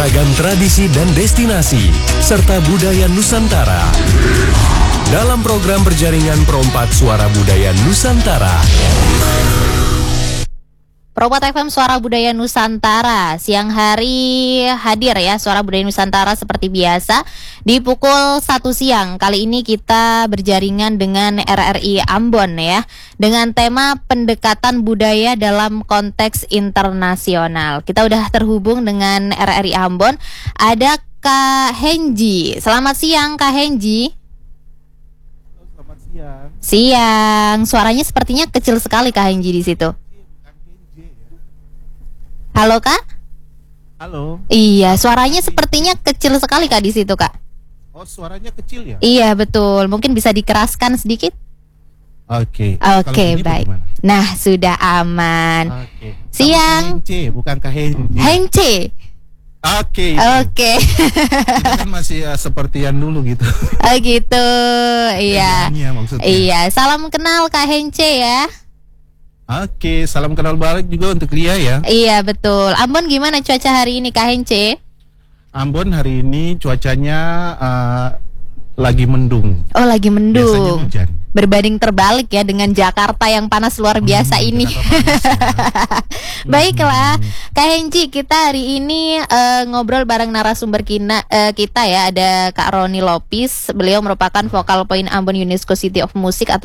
Ragam tradisi dan destinasi, serta budaya Nusantara. Dalam program berjaringan Pro4 Suara Budaya Nusantara. Pro4 FM Suara Budaya Nusantara. Siang hari hadir ya Suara Budaya Nusantara seperti biasa di pukul 1 siang. Kali ini kita berjaringan dengan RRI Ambon ya, dengan tema pendekatan budaya dalam konteks internasional. Kita udah terhubung dengan RRI Ambon. Ada Kak Henji. Selamat siang Kak Henji. Selamat siang. Siang. Suaranya sepertinya kecil sekali Kak Henji di situ. Halo Kak? Halo. Iya, suaranya sepertinya kecil sekali Kak di situ Kak. Oh, suaranya kecil ya? Iya betul, mungkin bisa dikeraskan sedikit. Oke. Oke, baik. Bagaimana? Nah, sudah aman. Oke. Siang. Hence, bukan Henji. Hence. Oke. Oke. Ini kan masih sepertian dulu gitu. Oh gitu, iya. Iya, salam kenal Kak Hence ya. Oke, salam kenal balik juga untuk Lia ya. Iya betul. Ambon gimana cuaca hari ini Kak Hence? Ambon hari ini cuacanya lagi mendung. Oh lagi mendung. Biasanya hujan. Berbanding terbalik ya dengan Jakarta yang panas luar biasa ini. Panas, ya. Baiklah, Kak Henji, kita hari ini ngobrol bareng narasumber kita ya. Ada Kak Roni Lopis. Beliau merupakan vokal point Ambon UNESCO City of Music atau